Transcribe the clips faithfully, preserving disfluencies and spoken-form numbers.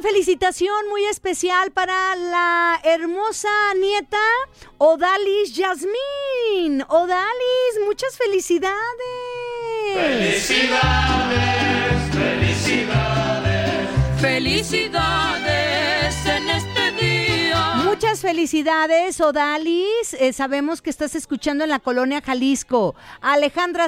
felicitación muy especial para la hermosa nieta Odalis Yasmín. Odalis, muchas felicidades. Felicidades, felicidades. Felicidades en este día. Muchas felicidades, Odalis. Eh, sabemos que estás escuchando en la colonia Jalisco. Alejandra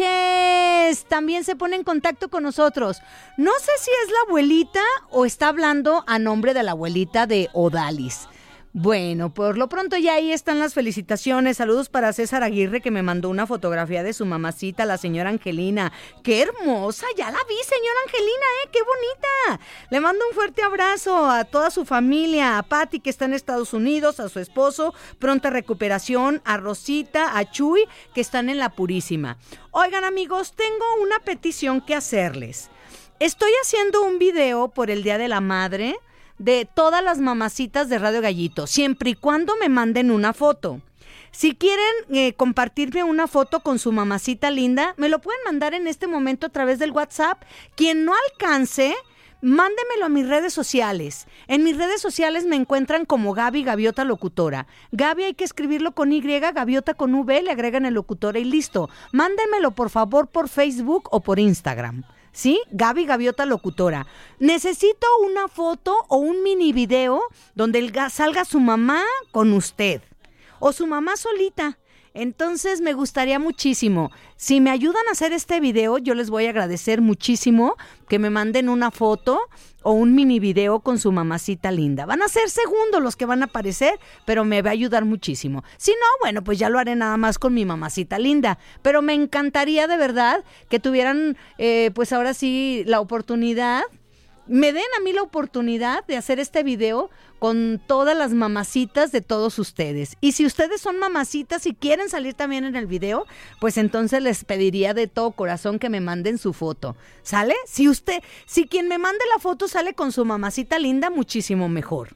Sánchez también se pone en contacto con nosotros. No sé si es la abuelita o está hablando a nombre de la abuelita de Odalis. Bueno, por lo pronto ya ahí están las felicitaciones. Saludos para César Aguirre, que me mandó una fotografía de su mamacita, la señora Angelina. ¡Qué hermosa! Ya la vi, señora Angelina, ¿eh? ¡Qué bonita! Le mando un fuerte abrazo a toda su familia, a Patti, que está en Estados Unidos, a su esposo, pronta recuperación, a Rosita, a Chuy, que están en La Purísima. Oigan, amigos, tengo una petición que hacerles. Estoy haciendo un video por el Día de la Madre de todas las mamacitas de Radio Gallito, siempre y cuando me manden una foto. Si quieren eh, compartirme una foto con su mamacita linda, me lo pueden mandar en este momento a través del WhatsApp. Quien no alcance, mándemelo a mis redes sociales. En mis redes sociales me encuentran como Gaby Gaviota Locutora. Gaby hay que escribirlo con Y, Gaviota con V, le agregan el locutora y listo. Mándenmelo por favor por Facebook o por Instagram. ¿Sí? Gaby Gaviota Locutora. Necesito una foto o un mini video donde el ga- salga su mamá con usted o su mamá solita. Entonces me gustaría muchísimo. Si me ayudan a hacer este video, yo les voy a agradecer muchísimo que me manden una foto o un mini video con su mamacita linda. Van a ser segundos los que van a aparecer, pero me va a ayudar muchísimo. Si no, bueno, pues ya lo haré nada más con mi mamacita linda. Pero me encantaría de verdad que tuvieran, eh, pues ahora sí, la oportunidad, me den a mí la oportunidad de hacer este video con todas las mamacitas de todos ustedes. Y si ustedes son mamacitas y quieren salir también en el video, pues entonces les pediría de todo corazón que me manden su foto. ¿Sale? Si usted, si quien me mande la foto sale con su mamacita linda, muchísimo mejor.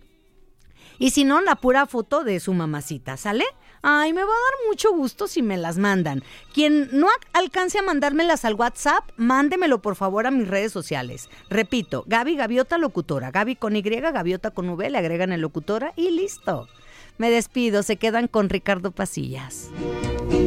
Y si no, la pura foto de su mamacita, ¿sale? Ay, me va a dar mucho gusto si me las mandan. Quien no alcance a mandármelas al WhatsApp, mándemelo por favor a mis redes sociales. Repito, Gaby Gaviota Locutora. Gaby con Y, Gaviota con V, le agregan el locutora y listo. Me despido, se quedan con Ricardo Pasillas.